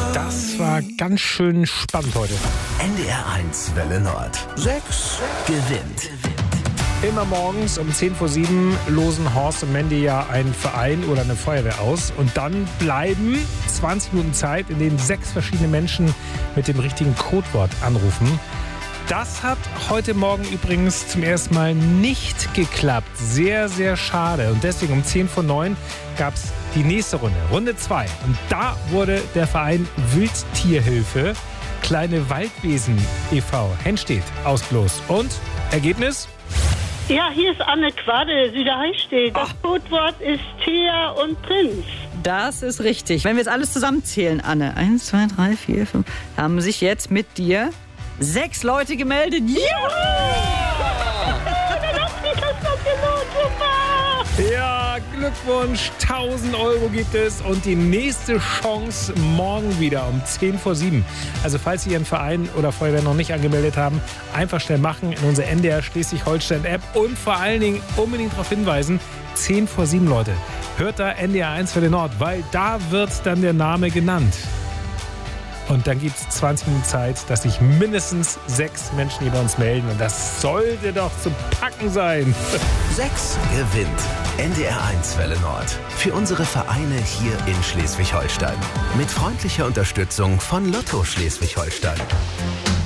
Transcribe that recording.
Das war ganz schön spannend heute. NDR 1 Welle Nord. 6 gewinnt. Immer morgens um 10 vor 7 losen Horst und Mandy ja einen Verein oder eine Feuerwehr aus. Und dann bleiben 20 Minuten Zeit, in denen 6 verschiedene Menschen mit dem richtigen Codewort anrufen. Das hat heute Morgen übrigens zum ersten Mal nicht geklappt. Sehr, sehr schade. Und deswegen um 10 vor 9 gab es die nächste Runde, Runde 2. Und da wurde der Verein Wildtierhilfe Kleine Waldwesen e.V. Henstedt ausgelost. Und Ergebnis? Ja, hier ist Anne Quadde, Süderheistedt. Das Codewort ist Thea und Prinz. Das ist richtig. Wenn wir jetzt alles zusammenzählen, Anne, 1, 2, 3, 4, 5, haben sich jetzt mit dir 6 Leute gemeldet. Dann hat sich das doch gelohnt, super! Ja, Glückwunsch, 1000 Euro gibt es und die nächste Chance morgen wieder um 10 vor 7. Also falls Sie Ihren Verein oder Feuerwehr noch nicht angemeldet haben, einfach schnell machen in unsere NDR Schleswig-Holstein-App und vor allen Dingen unbedingt darauf hinweisen, 10 vor 7, Leute. Hört da NDR 1 Welle Nord, weil da wird dann der Name genannt. Und dann gibt es 20 Minuten Zeit, dass sich mindestens 6 Menschen hier bei uns melden. Und das sollte doch zu packen sein. 6 gewinnt. NDR 1 Welle Nord. Für unsere Vereine hier in Schleswig-Holstein. Mit freundlicher Unterstützung von Lotto Schleswig-Holstein.